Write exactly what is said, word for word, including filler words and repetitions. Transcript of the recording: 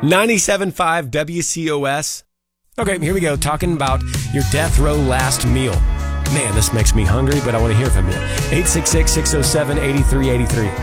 ninety-seven point five W C O S. Okay, here we go. Talking about your death row last meal. Man, this makes me hungry, but I want to hear from you. eight six six, six oh seven, eight three eight three.